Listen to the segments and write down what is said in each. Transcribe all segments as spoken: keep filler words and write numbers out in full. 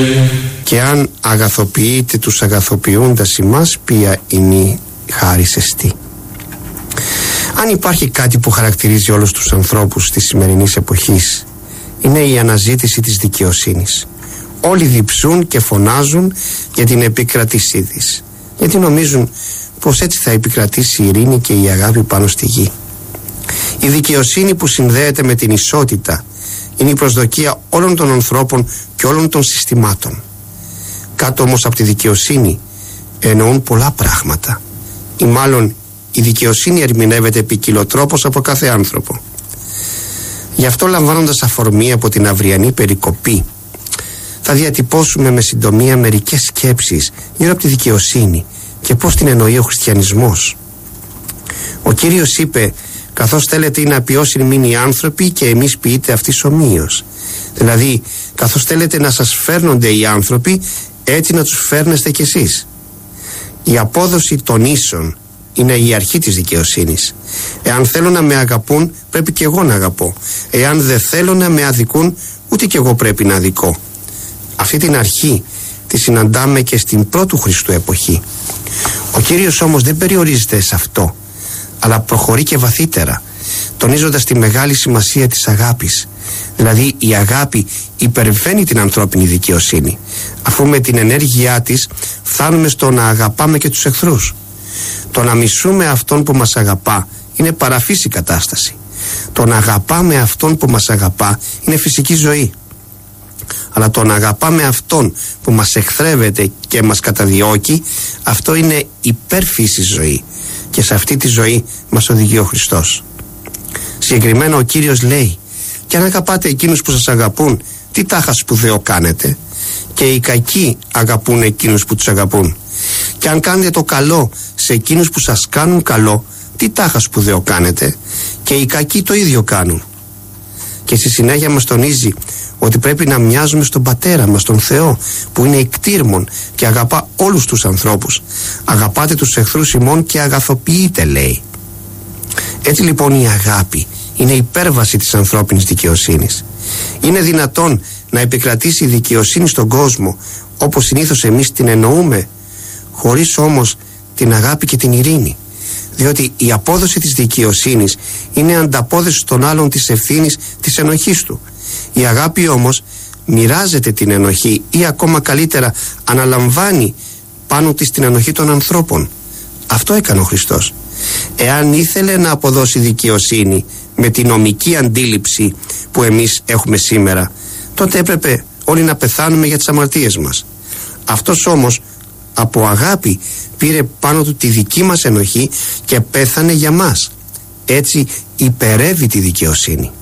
Και αν αγαθοποιείτε τους αγαθοποιούντας ημάς, ποια είναι η χάρις εστί. Αν υπάρχει κάτι που χαρακτηρίζει όλους τους ανθρώπους της σημερινής εποχής, είναι η αναζήτηση της δικαιοσύνης. Όλοι διψούν και φωνάζουν για την επικρατήσή της, γιατί νομίζουν πως έτσι θα επικρατήσει η ειρήνη και η αγάπη πάνω στη γη. Η δικαιοσύνη που συνδέεται με την ισότητα είναι η προσδοκία όλων των ανθρώπων και όλων των συστημάτων. Κάτω όμως από τη δικαιοσύνη εννοούν πολλά πράγματα, ή μάλλον η δικαιοσύνη ερμηνεύεται ποικιλοτρόπως από κάθε άνθρωπο. Γι' αυτό, λαμβάνοντας αφορμή από την αυριανή περικοπή, θα διατυπώσουμε με συντομία μερικές σκέψεις γύρω από τη δικαιοσύνη και πώς την εννοεί ο χριστιανισμός. Ο Κύριος είπε: καθώς θέλετε είναι απειώσιν μείνει οι άνθρωποι και εμείς ποιείτε αυτής ομοίως. Δηλαδή, καθώς θέλετε να σας φέρνονται οι άνθρωποι, έτσι να τους φέρνεστε κι εσείς. Η απόδοση των ίσων είναι η αρχή της δικαιοσύνης. Εάν θέλουν να με αγαπούν, πρέπει και εγώ να αγαπώ. Εάν δεν θέλουν να με αδικούν, ούτε και εγώ πρέπει να αδικώ. Αυτή την αρχή τη συναντάμε και στην πρώτου Χριστού εποχή. Ο Κύριος όμως δεν περιορίζεται σε αυτό, αλλά προχωρεί και βαθύτερα, τονίζοντας τη μεγάλη σημασία της αγάπης. Δηλαδή, η αγάπη υπερβαίνει την ανθρώπινη δικαιοσύνη, αφού με την ενέργειά της φτάνουμε στο να αγαπάμε και τους εχθρούς. Το να μισούμε αυτόν που μας αγαπά είναι παραφύση κατάσταση. Το να αγαπάμε αυτόν που μας αγαπά είναι φυσική ζωή. Αλλά το να αγαπάμε αυτόν που μας εχθρεύεται και μας καταδιώκει, αυτό είναι υπερφύση ζωή, και σε αυτή τη ζωή μας οδηγεί ο Χριστός. Συγκεκριμένα ο Κύριος λέει: και αν αγαπάτε εκείνους που σας αγαπούν, τι τάχα σπουδαίο κάνετε? Και οι κακοί αγαπούν εκείνους που τους αγαπούν. Και αν κάνετε το καλό σε εκείνους που σας κάνουν καλό, τι τάχα σπουδαίο κάνετε? Και οι κακοί το ίδιο κάνουν. Και στη συνέχεια μας τονίζει ότι πρέπει να μοιάζουμε στον Πατέρα μας, τον Θεό, που είναι εκτήρμον και αγαπά όλους τους ανθρώπους. Αγαπάτε τους εχθρούς ημών και αγαθοποιείτε, λέει. Έτσι λοιπόν η αγάπη είναι υπέρβαση της ανθρώπινης δικαιοσύνης. Είναι δυνατόν να επικρατήσει η δικαιοσύνη στον κόσμο όπως συνήθως εμείς την εννοούμε, χωρίς όμως την αγάπη και την ειρήνη? Διότι η απόδοση της δικαιοσύνης είναι ανταπόδοση των άλλων της ευθύνης, της ενοχής του. Η αγάπη όμως μοιράζεται την ενοχή, ή ακόμα καλύτερα αναλαμβάνει πάνω της την ενοχή των ανθρώπων. Αυτό έκανε ο Χριστός. Εάν ήθελε να αποδώσει δικαιοσύνη με την νομική αντίληψη που εμείς έχουμε σήμερα, τότε έπρεπε όλοι να πεθάνουμε για τις αμαρτίες μας. Αυτός όμως από αγάπη πήρε πάνω του τη δική μας ενοχή και πέθανε για μας. Έτσι υπερεύει τη δικαιοσύνη.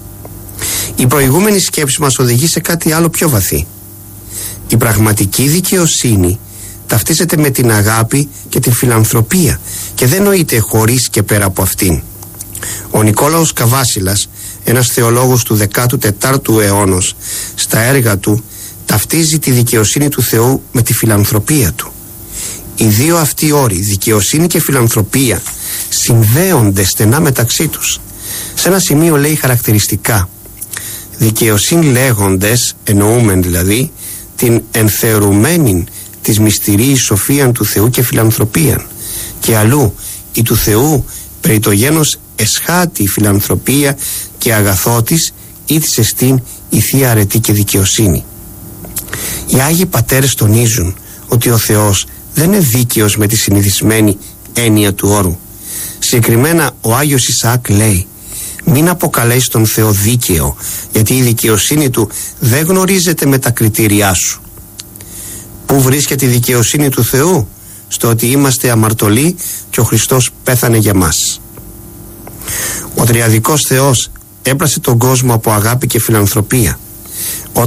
Η προηγούμενη σκέψη μας οδηγεί σε κάτι άλλο πιο βαθύ. Η πραγματική δικαιοσύνη ταυτίζεται με την αγάπη και την φιλανθρωπία και δεν νοείται χωρίς και πέρα από αυτήν. Ο Νικόλαος Καβάσιλας, ένας θεολόγος του δέκατου τετάρτου αιώνος, στα έργα του ταυτίζει τη δικαιοσύνη του Θεού με τη φιλανθρωπία του. Οι δύο αυτοί όροι, δικαιοσύνη και φιλανθρωπία, συνδέονται στενά μεταξύ τους. Σε ένα σημείο λέει χαρακτηριστικά: δικαιοσύνη λέγοντες, εννοούμεν δηλαδή, την ενθεωρουμένην της μυστηρίης σοφίαν του Θεού και φιλανθρωπίαν. Και αλλού η του Θεού περί το γένος εσχάτη η φιλανθρωπία και αγαθότης ή της εστίν η θεία αρετή και δικαιοσύνη. Οι Άγιοι Πατέρες τονίζουν ότι ο Θεός δεν είναι δίκαιος με τη συνηθισμένη έννοια του όρου. Συγκεκριμένα ο Άγιος Ισαάκ λέει: μην αποκαλέσει τον Θεό δίκαιο, γιατί η δικαιοσύνη του δεν γνωρίζεται με τα κριτήριά σου. Πού βρίσκεται η δικαιοσύνη του Θεού? Στο ότι είμαστε αμαρτωλοί και ο Χριστός πέθανε για μας. Ο τριαδικός Θεός έπλασε τον κόσμο από αγάπη και φιλανθρωπία.